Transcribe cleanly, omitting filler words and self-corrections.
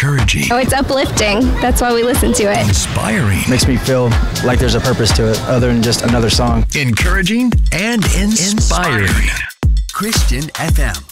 Encouraging. Oh, it's uplifting. That's why we listen to it. Inspiring. Makes me feel like there's a purpose to it other than just another song. Encouraging and inspiring. Christian FM.